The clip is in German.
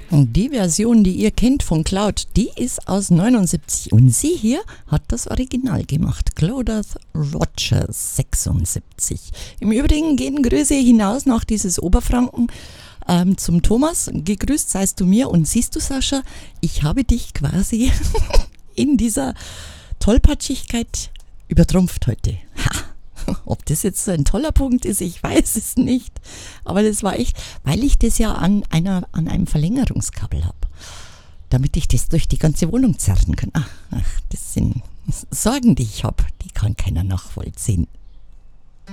Die Version, die ihr kennt von Cloud, die ist aus 79 und sie hier hat das Original gemacht. Claude Rogers 76. Im Übrigen gehen Grüße hinaus nach dieses Oberfranken zum Thomas. Gegrüßt seist du mir und siehst du, Sascha, ich habe dich quasi in dieser Tollpatschigkeit übertrumpft heute. Ha! Ob das jetzt so ein toller Punkt ist, ich weiß es nicht. Aber das war echt, weil ich das ja an einem Verlängerungskabel habe. Damit ich das durch die ganze Wohnung zerren kann. Ach, das sind Sorgen, die ich habe. Die kann keiner nachvollziehen.